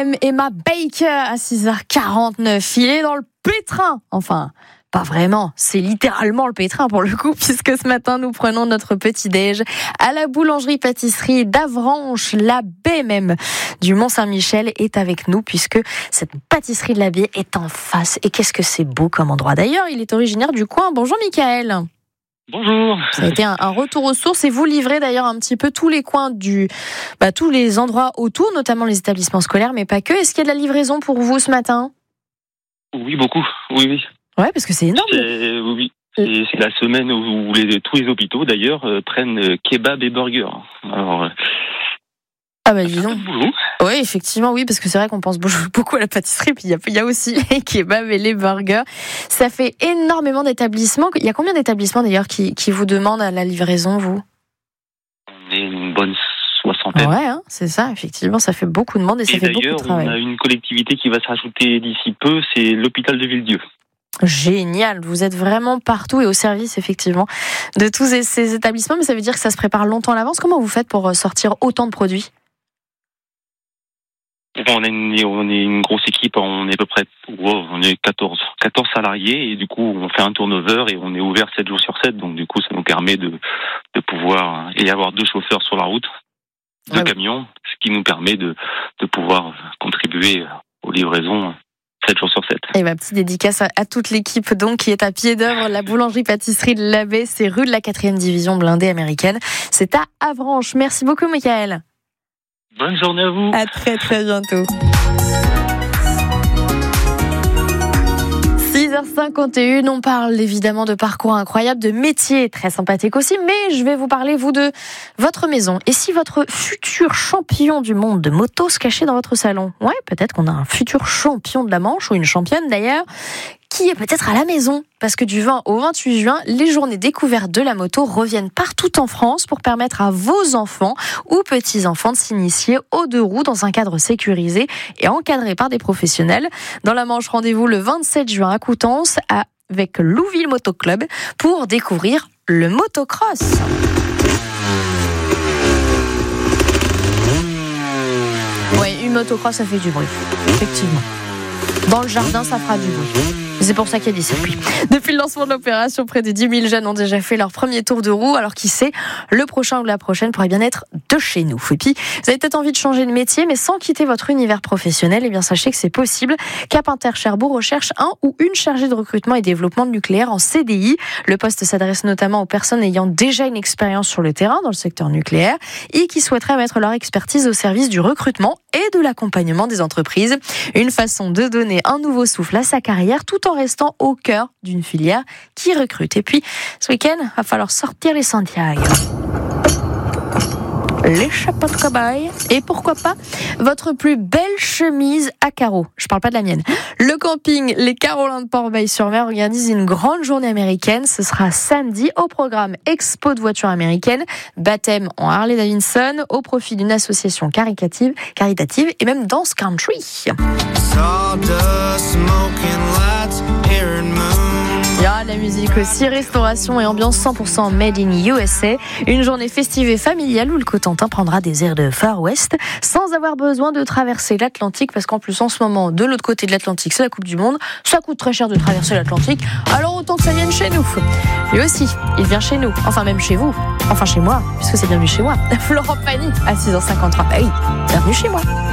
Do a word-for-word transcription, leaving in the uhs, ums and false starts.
M. Emma Baker à six heures quarante-neuf. Il est dans le pétrin. Enfin, pas vraiment. C'est littéralement le pétrin pour le coup, puisque ce matin, nous prenons notre petit-déj à la boulangerie-pâtisserie d'Avranches. L'abbé même du Mont-Saint-Michel est avec nous, puisque cette pâtisserie de l'abbé est en face. Et qu'est-ce que c'est beau comme endroit. D'ailleurs, il est originaire du coin. Bonjour Michael. Bonjour. Ça a été un, un retour aux sources et vous livrez d'ailleurs un petit peu tous les coins du, bah, tous les endroits autour, notamment les établissements scolaires, mais pas que. Est-ce qu'il y a de la livraison pour vous ce matin ? Oui, beaucoup. Oui, oui. Ouais, parce que c'est énorme. C'est, oui, c'est, c'est la semaine où les, tous les hôpitaux d'ailleurs euh, prennent euh, kebab et burger. Alors, euh, ah bah dis donc. Boulot. Oui, effectivement, oui, parce que c'est vrai qu'on pense beaucoup à la pâtisserie, puis il y a, il y a aussi les kebabs et les burgers. Ça fait énormément d'établissements. Il y a combien d'établissements d'ailleurs qui, qui vous demandent à la livraison, vous ? On est une bonne soixantaine. Ouais, hein, c'est ça, effectivement, ça fait beaucoup de monde et ça et fait beaucoup de travail. On a une collectivité qui va se rajouter d'ici peu, c'est l'hôpital de Villedieu. Génial, vous êtes vraiment partout et au service effectivement de tous ces établissements, mais ça veut dire que ça se prépare longtemps à l'avance. Comment vous faites pour sortir autant de produits ? On est, une, on est une grosse équipe, on est à peu près wow, on est quatorze, quatorze salariés et du coup on fait un turnover et on est ouvert sept jours sur sept, donc du coup ça nous permet de, de pouvoir et avoir deux chauffeurs sur la route, deux ah oui. camions, ce qui nous permet de, de pouvoir contribuer aux livraisons sept jours sur sept. Et ma petite dédicace à, à toute l'équipe donc qui est à pied d'œuvre, la boulangerie-pâtisserie de l'Abbé, c'est rue de la quatrième division blindée américaine, c'est à Avranches. Merci beaucoup Michael. Bonne journée à vous. À très très bientôt. six heures cinquante et une, on parle évidemment de parcours incroyable, de métiers très sympathiques aussi, mais je vais vous parler, vous, de votre maison. Et si votre futur champion du monde de moto se cachait dans votre salon ? Ouais, peut-être qu'on a un futur champion de la Manche, ou une championne d'ailleurs, qui est peut-être à la maison. Parce que du vingt au vingt-huit juin, les journées découvertes de la moto reviennent partout en France pour permettre à vos enfants ou petits-enfants de s'initier aux deux roues dans un cadre sécurisé et encadré par des professionnels. Dans la Manche, rendez-vous le vingt-sept juin à Coutances avec Louville Moto Club pour découvrir le motocross. Oui, une motocross, ça fait du bruit, effectivement. Dans le jardin, ça fera du bruit. C'est pour ça qu'il y a des circuits. Depuis le lancement de l'opération, près de dix mille jeunes ont déjà fait leur premier tour de roue. Alors qui sait, le prochain ou la prochaine pourrait bien être de chez nous. Et puis, vous avez peut-être envie de changer de métier, mais sans quitter votre univers professionnel. Eh bien, sachez que c'est possible. Cap Inter Cherbourg recherche un ou une chargée de recrutement et développement de nucléaire en C D I. Le poste s'adresse notamment aux personnes ayant déjà une expérience sur le terrain dans le secteur nucléaire et qui souhaiteraient mettre leur expertise au service du recrutement et de l'accompagnement des entreprises. Une façon de donner un nouveau souffle à sa carrière tout en restant au cœur d'une filière qui recrute. Et puis, ce week-end, il va falloir sortir les Santiago. Les chapeaux de cow-boy et pourquoi pas votre plus belle chemise à carreaux. Je parle pas de la mienne. Le camping Les Carolins de Port-Bail-sur-Mer organise une grande journée américaine. Ce sera samedi au programme Expo de voitures américaines, baptême en Harley-Davidson au profit d'une association caritative, caritative et même dance country. Il y aura de la musique aussi, restauration et ambiance cent pour cent made in U S A. Une journée festive et familiale où le Cotentin prendra des airs de Far West sans avoir besoin de traverser l'Atlantique, parce qu'en plus en ce moment, de l'autre côté de l'Atlantique, c'est la Coupe du Monde. Ça coûte très cher de traverser l'Atlantique, alors autant que ça vienne chez nous. Lui aussi, il vient chez nous, enfin même chez vous, enfin chez moi, puisque c'est bienvenue chez moi. Florent Pagny à six heures cinquante-trois. Bah oui, bienvenue chez moi.